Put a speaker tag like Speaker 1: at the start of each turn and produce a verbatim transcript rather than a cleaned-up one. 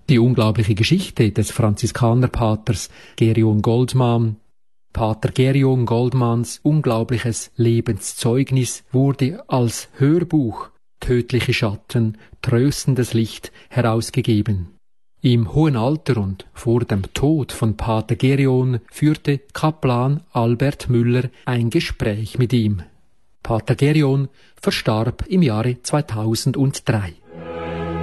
Speaker 1: Die unglaubliche Geschichte des Franziskanerpaters Gerion Goldman. Pater Gerion Goldmans unglaubliches Lebenszeugnis wurde als Hörbuch Tödliche Schatten, tröstendes Licht herausgegeben. Im hohen Alter und vor dem Tod von Pater Gerion führte Kaplan Albert Müller ein Gespräch mit ihm. Pater Gerion verstarb im Jahre zweitausenddrei.